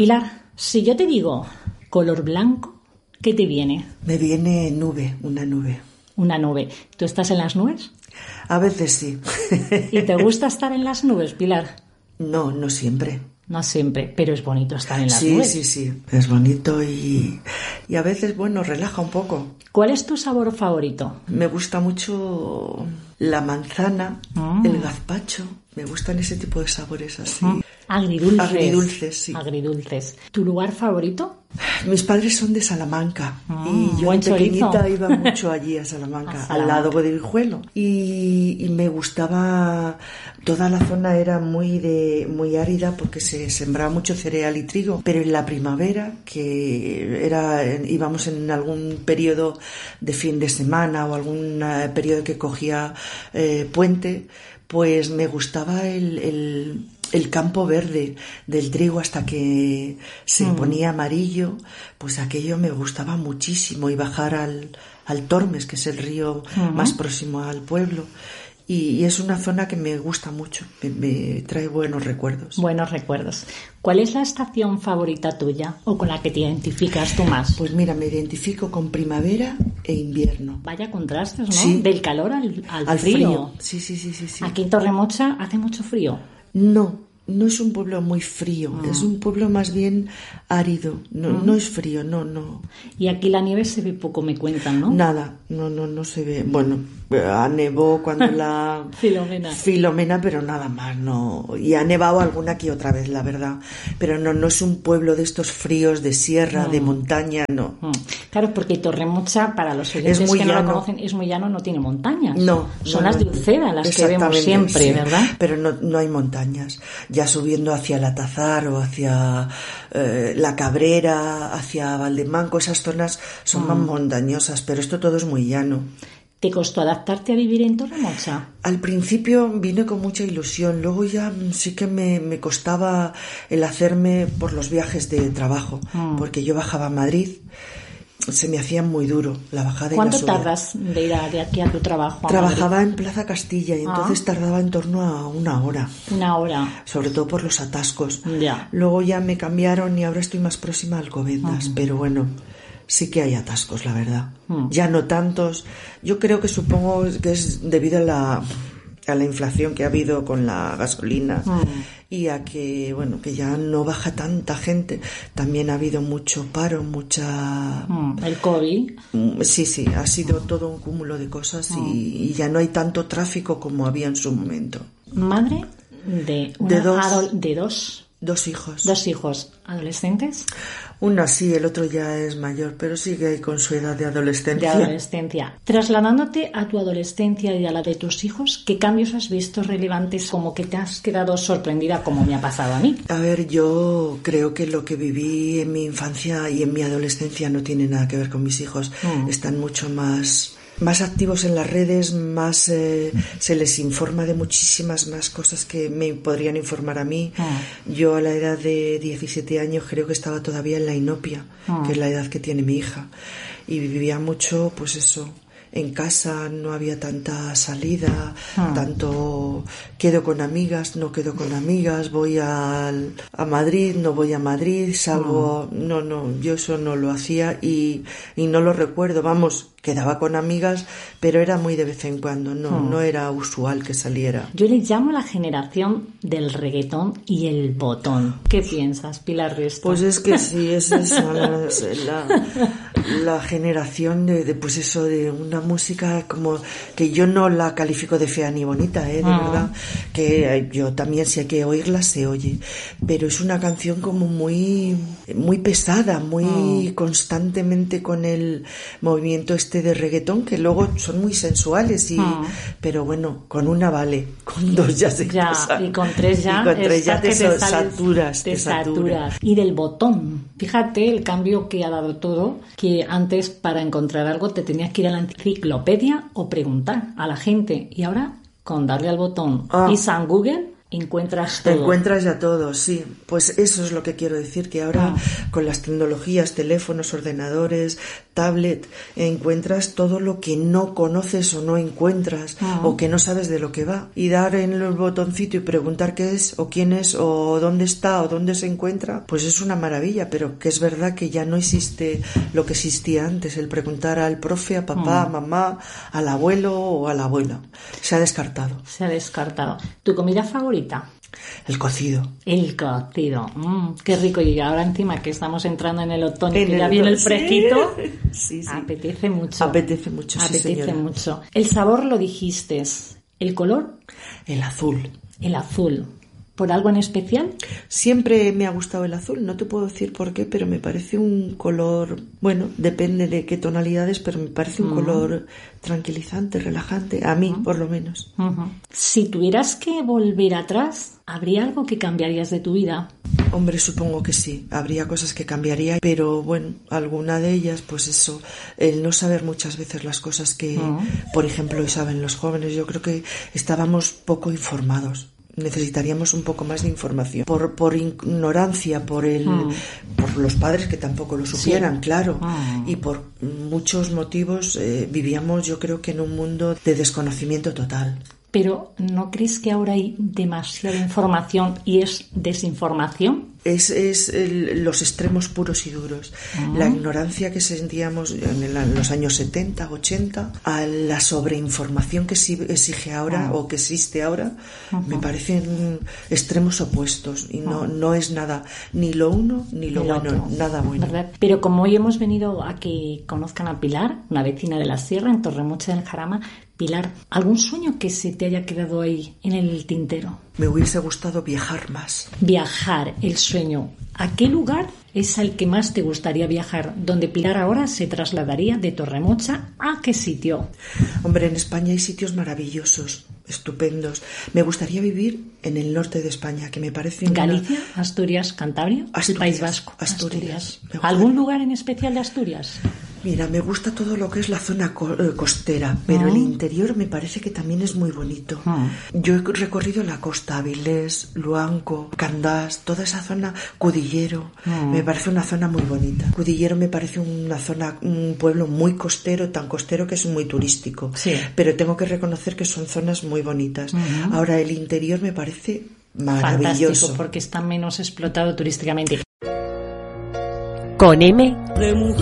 Pilar, si yo te digo color blanco, ¿qué te viene? Me viene nube, una nube. Una nube. ¿Tú estás en las nubes? A veces sí. ¿Y te gusta estar en las nubes, Pilar? No, no siempre. No siempre, pero es bonito estar en las nubes. Sí. Es bonito y a veces, bueno, relaja un poco. ¿Cuál es tu sabor favorito? Me gusta mucho la manzana, el gazpacho. Me gustan ese tipo de sabores así. Agridulces. Agridulces, sí. Agridulces. ¿Tu lugar favorito? Mis padres son de Salamanca y yo buen de pequeñita chorizo. iba mucho allí a Salamanca, al lado de Guijuelo. Y me gustaba, toda la zona era muy árida porque se sembraba mucho cereal y trigo, pero en la primavera, íbamos en algún periodo de fin de semana o algún periodo que cogía puente, pues me gustaba el campo verde del trigo hasta que se ponía amarillo, pues aquello me gustaba muchísimo, y bajar al Tormes, que es el río más próximo al pueblo. Y es una zona que me gusta mucho, me trae buenos recuerdos. Buenos recuerdos. ¿Cuál es la estación favorita tuya o con la que te identificas tú más? Pues mira, me identifico con primavera e invierno. Vaya contrastes, ¿no? Sí. Del calor al frío. Sí. Aquí en Torremocha hace mucho frío. No es un pueblo muy frío, es un pueblo más bien árido, no es frío, no. Y aquí la nieve se ve poco, me cuentan, ¿no? Nada, no se ve. Bueno, nevó cuando la Filomena, pero nada más, no. Y ha nevado alguna que otra vez, la verdad. Pero no es un pueblo de estos fríos de sierra, de montaña, no. Claro, porque Torremocha, para los oyentes que no lo conocen, es muy llano, no tiene montañas. Son las de Uceda las que vemos siempre, sí, ¿verdad? Pero no hay montañas. Ya subiendo hacia el Atazar o hacia la Cabrera, hacia Valdemanco, esas zonas son más montañosas, pero esto todo es muy llano. ¿Te costó adaptarte a vivir en Torremocha? Al principio vine con mucha ilusión, luego ya sí que me costaba el hacerme por los viajes de trabajo, porque yo bajaba a Madrid, se me hacía muy duro la bajada y la subida. ¿Cuánto tardas de ir de aquí a tu trabajo? Trabajaba en Plaza Castilla y entonces tardaba en torno a una hora. Una hora. Sobre todo por los atascos. Ya. Luego ya me cambiaron y ahora estoy más próxima a Alcobendas, pero bueno, sí que hay atascos, la verdad. Ya no tantos. Yo creo que supongo que es debido a la inflación que ha habido con la gasolina y a que, bueno, que ya no baja tanta gente. También ha habido mucho paro, el COVID. Sí, ha sido todo un cúmulo de cosas y ya no hay tanto tráfico como había en su momento. Madre de dos hijos. Dos hijos. ¿Adolescentes? Uno sí, el otro ya es mayor, pero sigue con su edad de adolescencia. De adolescencia. Trasladándote a tu adolescencia y a la de tus hijos, ¿qué cambios has visto relevantes, como que te has quedado sorprendida, como me ha pasado a mí? A ver, yo creo que lo que viví en mi infancia y en mi adolescencia no tiene nada que ver con mis hijos. Están mucho más activos en las redes, más se les informa de muchísimas más cosas que me podrían informar a mí. Yo a la edad de 17 años creo que estaba todavía en la inopia, que es la edad que tiene mi hija, y vivía mucho, pues eso, en casa, no había tanta salida, tanto quedo con amigas, no quedo con amigas, voy a Madrid, no voy a Madrid, salgo, no, yo eso no lo hacía y no lo recuerdo, vamos, quedaba con amigas, pero era muy de vez en cuando, no era usual que saliera. Yo le llamo la generación del reggaetón y el botón. ¿Qué piensas, Pilar Resto? Pues es que sí, es esa la generación de pues eso, de una música como que yo no la califico de fea ni bonita, de verdad, que yo también si hay que oírla se oye, pero es una canción como muy pesada, muy constantemente con el movimiento de reggaetón, que luego son muy sensuales pero bueno, con una vale, con dos ya se pasa. Y con tres ya te saturas. Y del botón, fíjate el cambio que ha dado todo, que antes para encontrar algo te tenías que ir a la enciclopedia o preguntar a la gente, y ahora con darle al botón y San Google encuentras todo. Encuentras ya todo, sí. Pues eso es lo que quiero decir, que ahora con las tecnologías, teléfonos, ordenadores, tablet, encuentras todo lo que no conoces o no encuentras o que no sabes de lo que va. Y dar en el botoncito y preguntar qué es o quién es o dónde está o dónde se encuentra, pues es una maravilla, pero que es verdad que ya no existe lo que existía antes, el preguntar al profe, a papá, a mamá, al abuelo o a la abuela. Se ha descartado. Se ha descartado. ¿Tu comida favorita? El cocido. El cocido. Qué rico. Y ahora encima que estamos entrando en el otoño, que ya viene el fresquito, sí. Apetece mucho. Apetece mucho, sí, Apetece señora. mucho. El sabor lo dijiste. ¿El color? El azul. El azul. ¿Por algo en especial? Siempre me ha gustado el azul, no te puedo decir por qué, pero me parece un color, bueno, depende de qué tonalidades, pero me parece un color tranquilizante, relajante, a mí por lo menos. Si tuvieras que volver atrás, ¿habría algo que cambiarías de tu vida? Hombre, supongo que sí, habría cosas que cambiaría, pero bueno, alguna de ellas, pues eso, el no saber muchas veces las cosas que, por ejemplo, hoy saben los jóvenes, yo creo que estábamos poco informados. Necesitaríamos un poco más de información por ignorancia, por los padres que tampoco lo supieran, claro, y por muchos motivos vivíamos, yo creo que en un mundo de desconocimiento total. Pero ¿no crees que ahora hay demasiada información y es desinformación? Es los extremos puros y duros. La ignorancia que sentíamos en los años 70, 80, a la sobreinformación que exige ahora o que existe ahora, me parecen extremos opuestos y no es nada, ni lo uno ni lo bueno, nada bueno. ¿Verdad? Pero como hoy hemos venido a que conozcan a Pilar, una vecina de la Sierra, en Torremocha del Jarama, Pilar, ¿algún sueño que se te haya quedado ahí en el tintero? Me hubiese gustado viajar más. Viajar, el sueño. ¿A qué lugar es al que más te gustaría viajar? ¿Donde Pilar ahora se trasladaría de Torremocha a qué sitio? Hombre, en España hay sitios maravillosos, estupendos. Me gustaría vivir en el norte de España, que me parece... ¿Galicia, Asturias, Cantabria? Asturias, País Vasco. Asturias. ¿Algún lugar en especial de Asturias? Mira, me gusta todo lo que es la zona costera, pero el interior me parece que también es muy bonito. Yo he recorrido la costa, Avilés, Luanco, Candás, toda esa zona, Cudillero, me parece una zona muy bonita. Cudillero me parece una zona, un pueblo muy costero, tan costero que es muy turístico, pero tengo que reconocer que son zonas muy bonitas. Ahora, el interior me parece maravilloso. Fantástico, porque está menos explotado turísticamente. Con M.